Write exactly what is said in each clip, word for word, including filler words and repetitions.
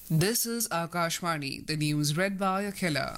This is Akashvani, the news read by Akhila.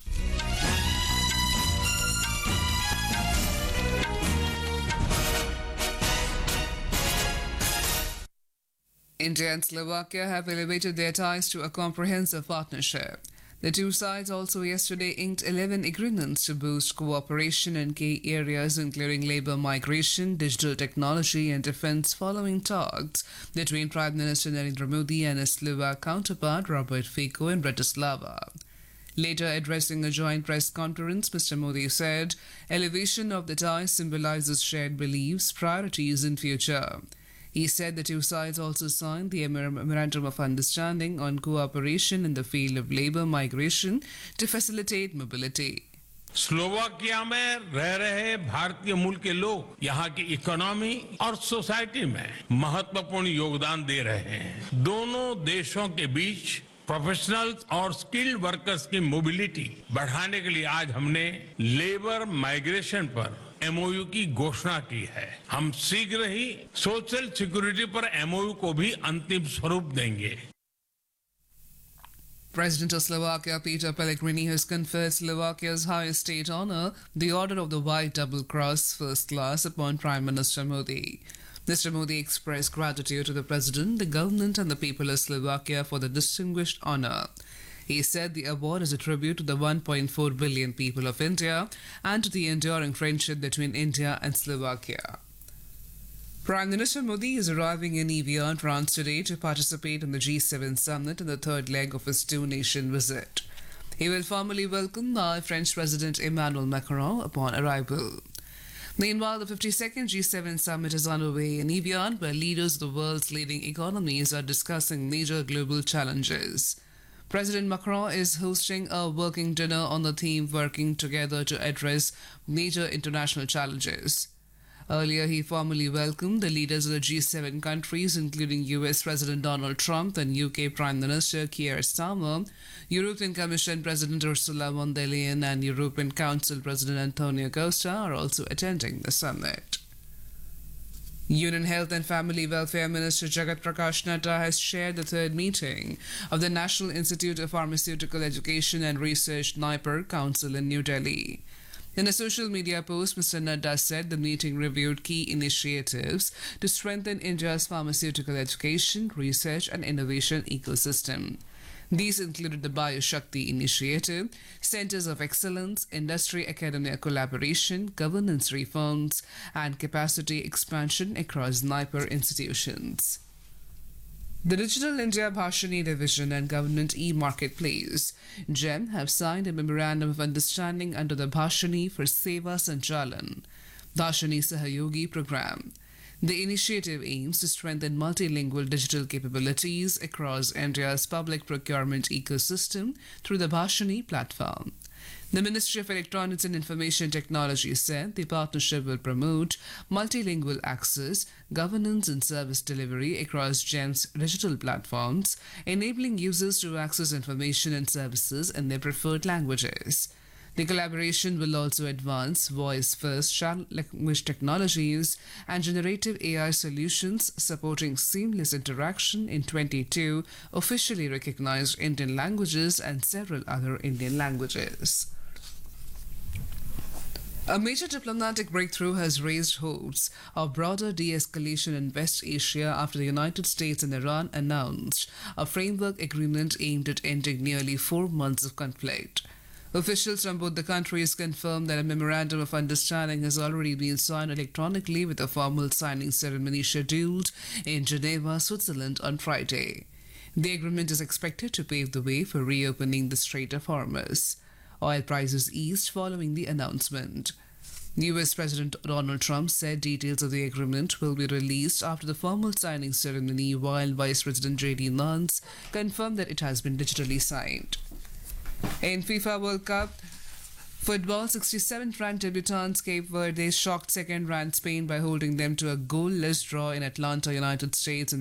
India and Slovakia have elevated their ties to a comprehensive partnership. The two sides also yesterday inked eleven agreements to boost cooperation in key areas including labor migration, digital technology, and defense following talks between Prime Minister Narendra Modi and his Slovak counterpart Robert Fico in Bratislava. Later addressing a joint press conference, Mister Modi said, elevation of the ties symbolizes shared beliefs, priorities, and future. He said the two sides also signed the Memorandum of Understanding on cooperation in the field of labor migration to facilitate mobility. Slovakia में रह रहे भारतीय मूल के लोग यहाँ की economy और सोसाइटी में महत्वपूर्ण योगदान दे रहे हैं। दोनों देशों के बीच प्रोफेशनल्स और स्किल्ड वर्कर्स की मोबिलिटी बढ़ाने के लिए आज हमने लेबर माइग्रेशन पर एमओयू की घोषणा की है। हम शीघ्र ही सोशल सिक्योरिटी पर एमओयू को भी अंतिम स्वरूप देंगे। President of Slovakia Peter Pellegrini has conferred Slovakia's highest state honor, the Order of the White Double Cross First Class, upon Prime Minister Modi. Mister Modi expressed gratitude to the President, the government and the people of Slovakia for the distinguished honor. He said the award is a tribute to the one point four billion people of India and to the enduring friendship between India and Slovakia. Prime Minister Modi is arriving in Evian, France today to participate in the G seven summit in the third leg of his two-nation visit. He will formally welcome the French President Emmanuel Macron upon arrival. Meanwhile, the fifty-second G seven summit is underway in Evian, where leaders of the world's leading economies are discussing major global challenges. President Macron is hosting a working dinner on the theme Working Together to Address Major International Challenges. Earlier, he formally welcomed the leaders of the G seven countries, including U S President Donald Trump and U K Prime Minister Keir Starmer, European Commission President Ursula von der Leyen and European Council President Antonio Costa are also attending the summit. Union Health and Family Welfare Minister Jagat Prakash Nadda has chaired the third meeting of the National Institute of Pharmaceutical Education and Research NIPER Council in New Delhi. In a social media post, Mister Nadda said the meeting reviewed key initiatives to strengthen India's pharmaceutical education, research and innovation ecosystem. These included the BioShakti Initiative, Centers of Excellence, Industry-Academia collaboration, governance reforms, and capacity expansion across NIPER institutions. The Digital India Bhashani Division and Government e-Marketplace, G E M, have signed a Memorandum of Understanding under the Bhashani for Seva Sanchalan, Bhashani Sahayogi Program. The initiative aims to strengthen multilingual digital capabilities across India's public procurement ecosystem through the Bhashani platform. The Ministry of Electronics and Information Technology said the partnership will promote multilingual access, governance and service delivery across G E M's digital platforms, enabling users to access information and services in their preferred languages. The collaboration will also advance voice-first language technologies and generative A I solutions, supporting seamless interaction in twenty-two officially recognized Indian languages and several other Indian languages. A major diplomatic breakthrough has raised hopes of broader de-escalation in West Asia after the United States and Iran announced a framework agreement aimed at ending nearly four months of conflict. Officials from both the countries confirmed that a memorandum of understanding has already been signed electronically, with a formal signing ceremony scheduled in Geneva, Switzerland on Friday. The agreement is expected to pave the way for reopening the Strait of Hormuz. Oil prices eased following the announcement. U S President Donald Trump said details of the agreement will be released after the formal signing ceremony, while Vice President J D Vance confirmed that it has been digitally signed. In FIFA World Cup football, sixty-seventh ranked debutants Cape Verde shocked second ranked Spain by holding them to a goalless draw in Atlanta, United States.